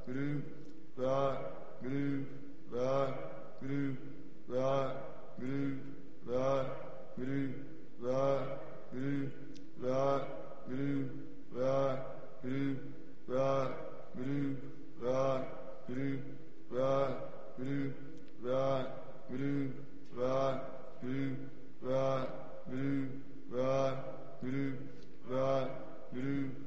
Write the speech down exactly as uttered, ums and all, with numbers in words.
guru, va, guru, va, guru, va, guru, va, guru, va, guru, va, guru, va, guru, va, guru, va, guru, va, guru, va, guru, va, guru, va, guru, va, guru, va, guru,